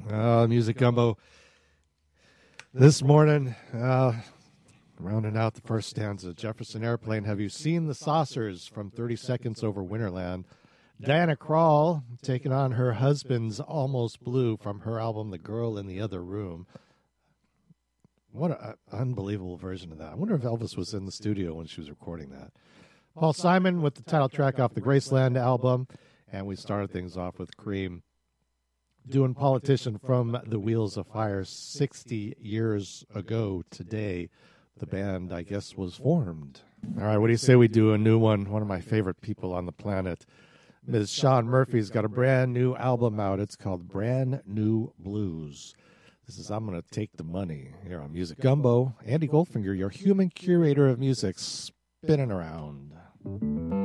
Music Gumbo. This morning, rounding out the first stanza, Jefferson Airplane, Have You Seen the Saucers from 30 Seconds Over Winterland. Diana Krall taking on her husband's Almost Blue from her album The Girl in the Other Room. What an unbelievable version of that. I wonder if Elvis was in the studio when she was recording that. Paul Simon with the title track off the Graceland album. And we started things off with Cream doing Politician from the Wheels of Fire 60 years ago today. The band, I guess, was formed. All right, what do you say we do a new one? One of my favorite people on the planet. Ms. Sean Murphy's got a brand new album out. It's called Brand New Blues. This is I'm Gonna Take the Money here on Music Gumbo. Andy Goldfinger, your human curator of music, spinning around.